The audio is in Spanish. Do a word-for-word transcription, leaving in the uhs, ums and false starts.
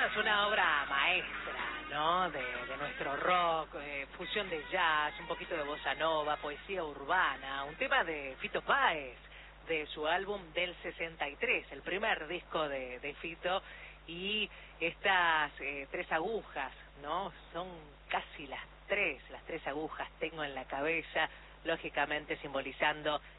es una obra maestra, ¿no? De, de nuestro rock, eh, fusión de jazz, un poquito de bossa nova, poesía urbana, un tema de Fito Páez, de su álbum del sesenta y tres, el primer disco de, de Fito, y estas eh, tres agujas, ¿no? Son casi las tres, las tres agujas tengo en la cabeza, lógicamente simbolizando